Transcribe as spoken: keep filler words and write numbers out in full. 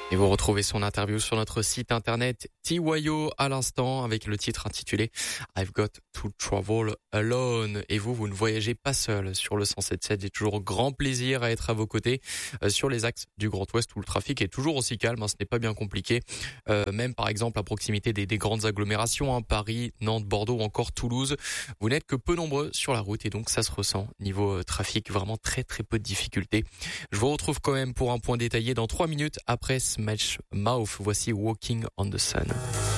Et vous retrouvez son interview sur notre site internet T Y O à l'instant avec le titre intitulé I've Got to Travel Alone. Et vous, vous ne voyagez pas seul sur le cent sept virgule sept. J'ai toujours grand plaisir à être à vos côtés euh, sur les axes du Grand Ouest où le trafic est toujours aussi calme. Hein, ce n'est pas bien compliqué. Euh, même par exemple à proximité des, des grandes agglomérations, hein, Paris, Nantes, Bordeaux ou encore Toulouse. Vous n'êtes que peu nombreux sur la route et donc ça se ressent. Niveau euh, trafic, vraiment très très peu de difficultés. Je vous retrouve quand même pour un point détaillé dans trois minutes après Smash Mouth. Voici Walking on the Sun.